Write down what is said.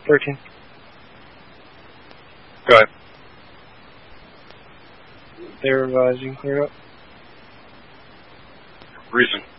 13. Go ahead. They're revising, clear up. Reason.